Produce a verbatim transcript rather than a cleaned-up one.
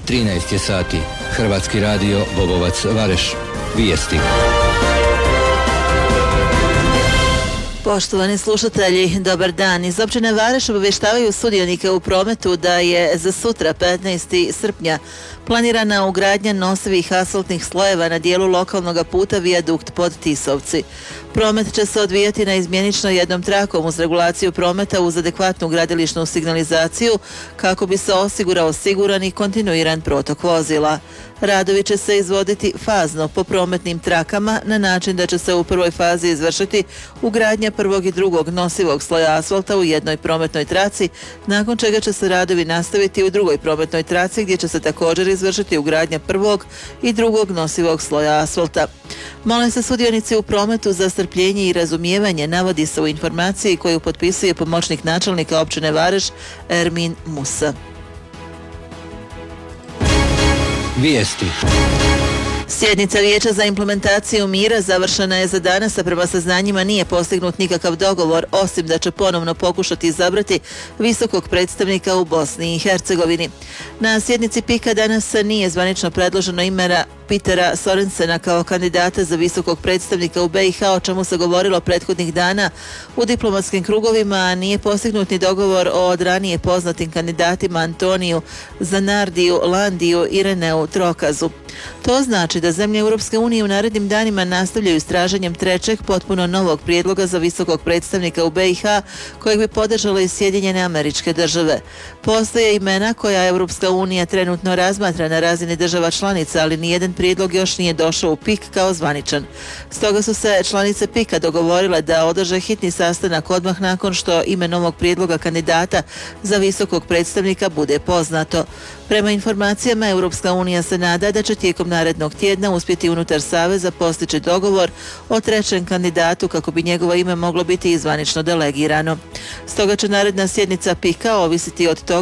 trinaest je sati. Hrvatski radio Bobovac Vareš. Vijesti. Poštovani slušatelji, dobar dan. Iz općine Vareš obavještavaju sudionike u prometu da je za sutra petnaestog srpnja planirana ugradnja nosivih asfaltnih slojeva na dijelu lokalnog puta Vijadukt pod Tisovci. Promet će se odvijati na izmjenično jednom trakom uz regulaciju prometa uz adekvatnu gradilišnu signalizaciju kako bi se osigurao siguran i kontinuiran protok vozila. Radovi će se izvoditi fazno po prometnim trakama na način da će se u prvoj fazi izvršiti ugradnja prvog i drugog nosivog sloja asfalta u jednoj prometnoj traci, nakon čega će se radovi nastaviti u drugoj prometnoj traci gdje će se također izvršiti ugradnja prvog i drugog nosivog sloja asfalta. Mole se sudionici u prometu za strpljenje i razumijevanje, navodi se u informaciji koju potpisuje pomoćnik načelnika općine Vareš Ermin Musa. Vijesti. Sjednica Vijeća za implementaciju mira završena je za danas, a prema saznanjima nije postignut nikakav dogovor, osim da će ponovno pokušati izabrati visokog predstavnika u Bosni i Hercegovini. Na sjednici pika danas nije zvanično predloženo imena Petera Sorensena kao kandidata za visokog predstavnika u B i H, o čemu se govorilo prethodnih dana u diplomatskim krugovima, a nije postignut ni dogovor o od ranije poznatim kandidatima Antoniju Zanardiju, Landiju i Reneu Trokazu. To znači da zemlje Europske unije u narednim danima nastavljaju istražanjem trećeg potpuno novog prijedloga za visokog predstavnika u B i H kojeg bi podržale i Sjedinjene Američke Države. Postoje imena koja Europska unija trenutno razmatra na razini država članica, ali nijedan prijedlog još nije došao u pik kao zvaničan. Stoga su se članice pika dogovorile da održe hitni sastanak odmah nakon što ime novog prijedloga kandidata za visokog predstavnika bude poznato. Prema informacijama, Europska unija se nada da će tijekom narednog tjedna uspjeti unutar saveza postići dogovor o trećem kandidatu kako bi njegovo ime moglo biti izvanično delegirano. Stoga će naredna sjednica pika ovisiti od toga